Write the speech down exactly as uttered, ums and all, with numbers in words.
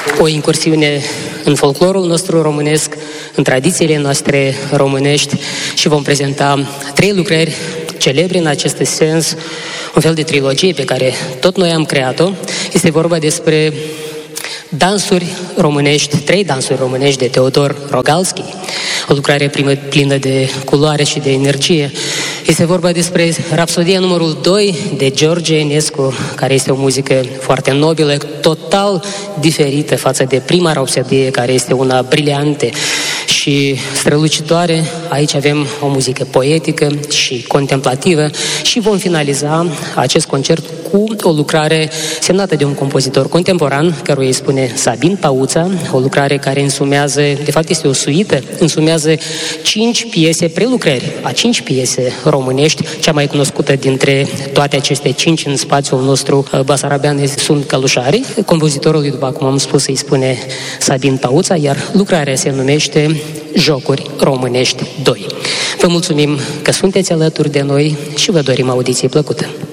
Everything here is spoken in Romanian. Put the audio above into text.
o incursiune în folclorul nostru românesc, în tradițiile noastre românești și vom prezenta trei lucrări celebre în acest sens, un fel de trilogie pe care tot noi am creat-o. Este vorba despre dansuri românești, trei dansuri românești de Teodor Rogalski, o lucrare primă plină de culoare și de energie. Este vorba despre Rapsodia numărul doi de George Enescu, care este o muzică foarte nobilă, total diferită față de prima Rapsodie, care este una briliantă și strălucitoare. Aici avem o muzică poetică și contemplativă și vom finaliza acest concert cu o lucrare semnată de un compozitor contemporan, căruia îi spune Sabin Pauța, o lucrare care însumează, de fapt este o suită, însumează cinci piese, prelucrări a cinci piese românești. Cea mai cunoscută dintre toate aceste cinci în spațiul nostru basarabean sunt Călușarii. Compozitorul, după cum am spus, îi spune Sabin Pauța, iar lucrarea se numește Jocuri Românești doi. Vă mulțumim că sunteți alături de noi și vă dorim audiție plăcută.